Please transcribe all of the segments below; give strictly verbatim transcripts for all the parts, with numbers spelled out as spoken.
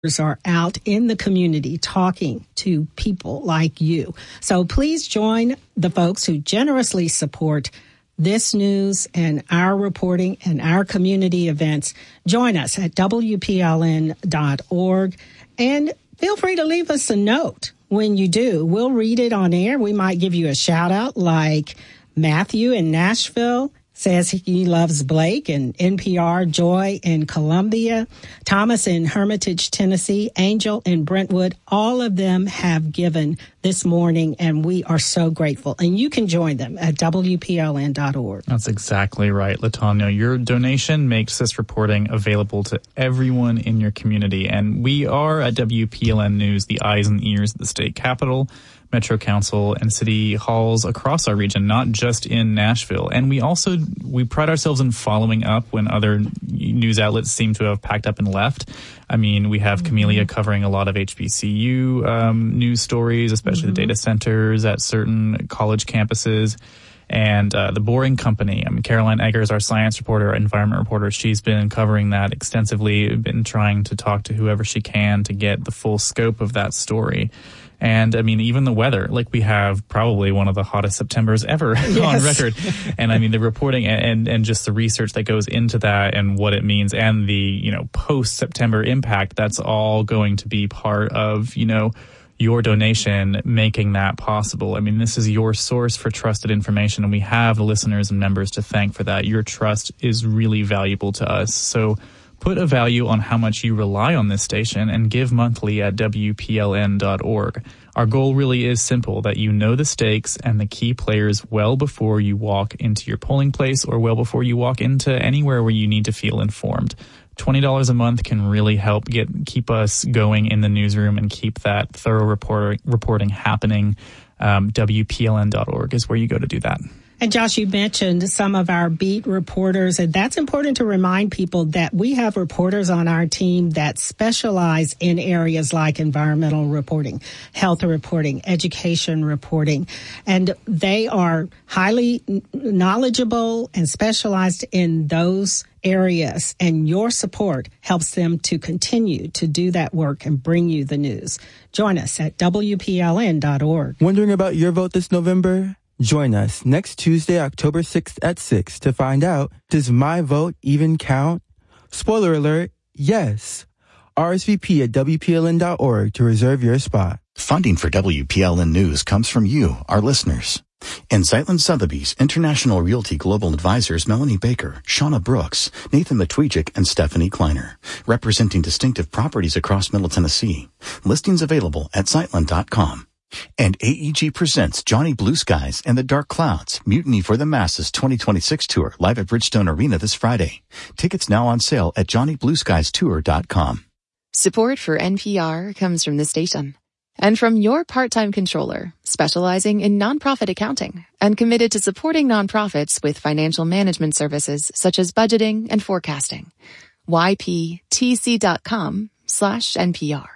are out in the community talking to people like you. So please join the folks who generously support this news and our reporting and our community events. Join us at W P L N dot org and feel free to leave us a note when you do. We'll read it on air. We might give you a shout out like Matthew in Nashville says he loves Blake, and N P R Joy in Columbia, Thomas in Hermitage, Tennessee, Angel in Brentwood. All of them have given this morning, and we are so grateful. And you can join them at W P L N dot org. That's exactly right, LaTanya. Your donation makes this reporting available to everyone in your community. And we are at W P L N News, the eyes and ears of the state capitol, Metro Council, and city halls across our region, not just in Nashville. And we also, we pride ourselves in following up when other news outlets seem to have packed up and left. I mean, we have mm-hmm. Camellia covering a lot of H B C U um, news stories, especially mm-hmm. the data centers at certain college campuses. And uh, the Boring Company, I mean, Caroline Eggers, our science reporter, environment reporter, she's been covering that extensively, been trying to talk to whoever she can to get the full scope of that story. And I mean, even the weather, like we have probably one of the hottest Septembers ever yes. on record. And I mean, the reporting and, and just the research that goes into that and what it means and the, you know, post-September impact, that's all going to be part of, you know, your donation making that possible. I mean, this is your source for trusted information, and we have the listeners and members to thank for that. Your trust is really valuable to us. So put a value on how much you rely on this station and give monthly at W P L N dot org. Our goal really is simple, that you know the stakes and the key players well before you walk into your polling place or well before you walk into anywhere where you need to feel informed. twenty dollars a month can really help get keep us going in the newsroom and keep that thorough report, reporting happening. Um, W P L N dot org is where you go to do that. And Josh, you mentioned some of our beat reporters, and that's important to remind people that we have reporters on our team that specialize in areas like environmental reporting, health reporting, education reporting, and they are highly knowledgeable and specialized in those areas, and your support helps them to continue to do that work and bring you the news. Join us at W P L N dot org. Wondering about your vote this November? Join us next Tuesday, October sixth at six to find out, does my vote even count? Spoiler alert, yes. R S V P at W P L N dot org to reserve your spot. Funding for W P L N News comes from you, our listeners. In Zeitlin Sotheby's, International Realty Global Advisors Melanie Baker, Shauna Brooks, Nathan Matwijik, and Stephanie Kleiner, representing distinctive properties across Middle Tennessee. Listings available at Zeitlin dot com. And A E G presents Johnny Blue Skies and the Dark Clouds, Mutiny for the Masses twenty twenty-six tour, live at Bridgestone Arena this Friday. Tickets now on sale at Johnny Blue Skies Tour dot com. Support for N P R comes from the station and from your part-time controller, specializing in nonprofit accounting and committed to supporting nonprofits with financial management services such as budgeting and forecasting. Y P T C dot com slash N P R.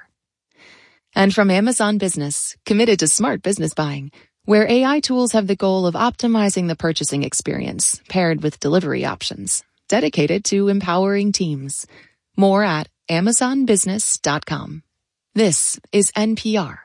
And from Amazon Business, committed to smart business buying, where A I tools have the goal of optimizing the purchasing experience, paired with delivery options, dedicated to empowering teams. More at Amazon Business dot com. This is N P R.